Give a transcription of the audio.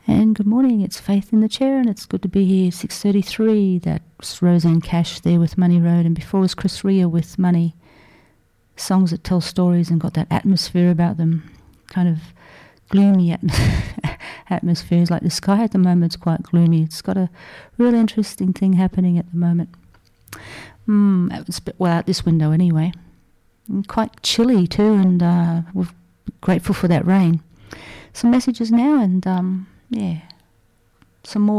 And good morning, it's Faith in the chair, and it's good to be here. 6:33. That's Roseanne Cash there with Money Road, and before was Chris Rea with Money. Songs that tell stories and got that atmosphere about them, kind of gloomy atmospheres. Like the sky at the moment is quite gloomy. It's got a real interesting thing happening at the moment. It's a bit well out this window anyway. And quite chilly too, and we're grateful for that rain. Some messages now, and some more.